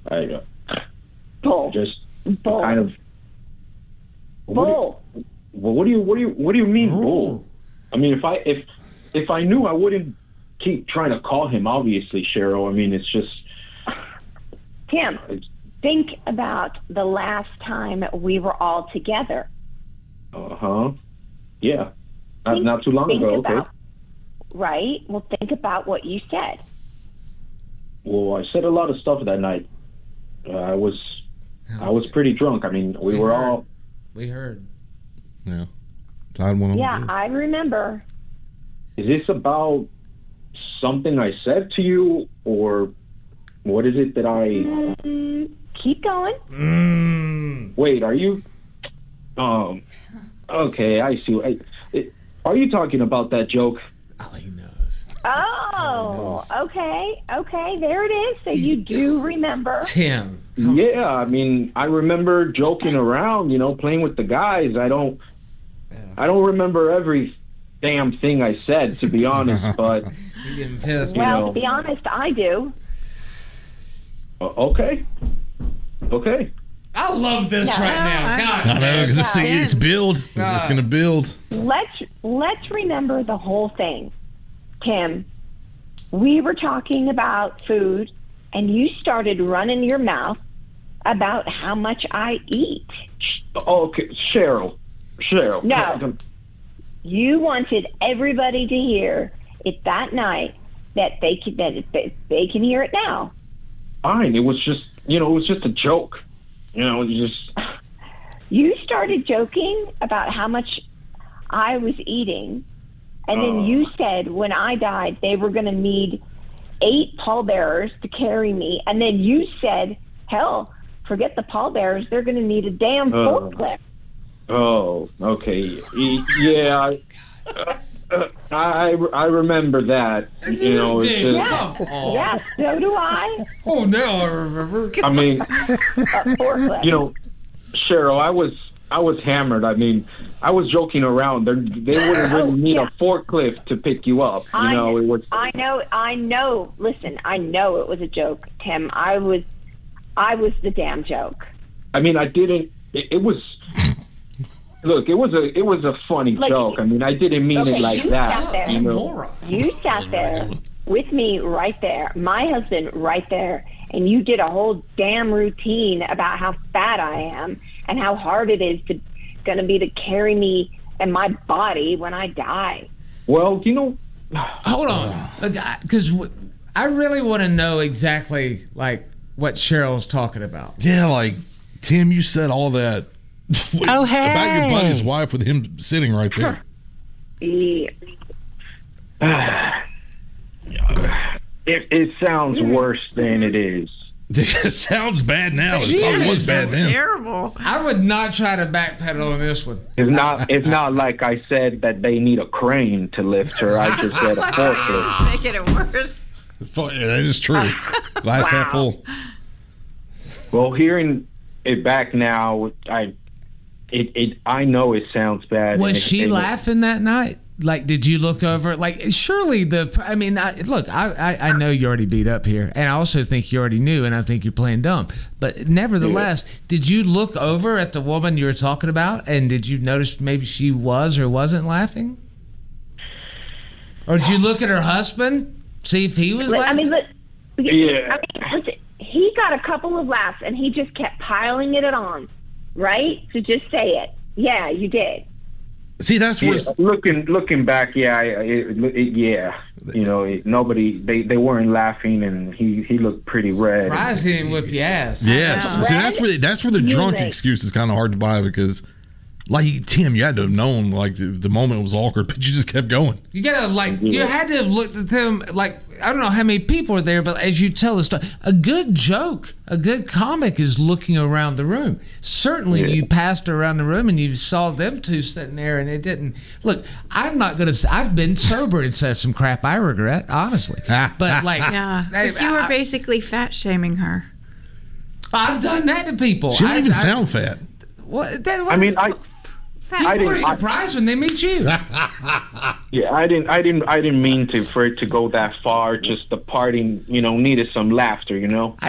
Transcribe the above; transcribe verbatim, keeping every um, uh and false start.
I uh, Bull. just Bull. kind of. Bull. What do you, well, what do you what do you what do you mean, Ooh. bull? I mean, if I if if I knew, I wouldn't keep trying to call him. Obviously, Cheryl. I mean, it's just. Tim, think about the last time we were all together. Uh huh. Yeah. Not, Think- not too long think ago. about- Okay. Right? Well, think about what you said. Well, I said a lot of stuff that night. Uh, I was I was pretty drunk. I mean, we We were heard. all. We heard. Yeah. Todd went on. Yeah, I remember. Is this about something I said to you, or what is it that I? Mm, keep going. Mm. Wait, are you? Um. Okay, I see. I, it, are you talking about that joke? Oh, he knows. Oh, okay. Okay, there it is. So you do remember. Tim. Yeah, I mean, I remember joking around, you know, playing with the guys. I don't, I don't remember every damn thing I said, to be honest. But He getting pissed. You Well, know. to be honest, I do. uh, okay, okay. I love this No. right now. God, I know, because it's, Yeah. it's build. It's, it's going to build. Let's let's remember the whole thing. Tim, we were talking about food, and you started running your mouth about how much I eat. Okay, Cheryl, Cheryl. No. You wanted everybody to hear it that night that they can that it- they can hear it now. Fine. It was just, you know, it was just a joke. You know, you just. You started joking about how much I was eating, and then Oh. you said when I died they were going to need eight pallbearers to carry me, and then you said, hell, forget the pallbearers, they're going to need a damn Oh. forklift. Oh, okay. E- Yeah, I, uh, uh, I I remember that. You know, it's Dude, just, come on. Yes, so do I. Oh, now I remember. I mean, A forklift. you know, Cheryl, I was I was hammered. I mean, I was joking around. They're, they wouldn't really need yeah. a forklift to pick you up. You I, know, it was. I know, I know. Listen, I know it was a joke, Tim. I was, I was the damn joke. I mean, I didn't. It, it was. Look, it was a it was a funny Like, joke. I mean, I didn't mean okay, it like you that. sat there. You know. Moron. You sat there with me right there, my husband right there, and you did a whole damn routine about how fat I am and how hard it is to going to be to carry me and my body when I die. Well, you know, Hold on, because I really want to know exactly like what Cheryl's talking about. Yeah, like, Tim, you said all that Oh, hey. about your buddy's wife with him sitting right there. Yeah. it it sounds worse than it is. It sounds bad now. It probably was bad then. Terrible. I would not try to backpedal on this one. It's not. It's not like I said that they need a crane to lift her. I just said a forklift. Just making it worse. Yeah, that is true. Glass half full. Well, hearing it back now, I it, it I know it sounds bad. Was and- she and- laughing that night? Like, did you look over? Like, surely the. I mean, I, look, I, I I know you already beat up here, and I also think you already knew, and I think you're playing dumb. But nevertheless, did you look over at the woman you were talking about, and did you notice maybe she was or wasn't laughing? Or did you look at her husband, see if he was Look, I laughing? mean, look. Yeah. I mean, listen, he got a couple of laughs, and he just kept piling it on, right? So just say it. Yeah, you did. See, that's where. Yeah, looking looking back, yeah, I- it, it, yeah, you know, it, nobody they, they weren't laughing, and he, he looked pretty red. Surprised he didn't whip your ass. Yes. I know. See, that's where that's where the You drunk make- excuse is kind of hard to buy because, like, Tim, you had to have known like the, the moment was awkward, but you just kept going. You gotta like you had to have looked at them like I don't know how many people are there, but as you tell the story, a good joke, a good comic is looking around the room. Certainly, Yeah. you passed around the room and you saw them two sitting there, and it didn't look. I'm not gonna. say I've been sober and said some crap I regret, honestly. But like, Yeah. I, But you were I, basically fat shaming her. I've done that to people. She didn't I, even I, sound fat. What, that, I mean, I Fat I people are didn't- I- surprised when they meet you. yeah, I didn't I didn't I didn't mean to for it to go that far. Just the parting, you know, needed some laughter, you know.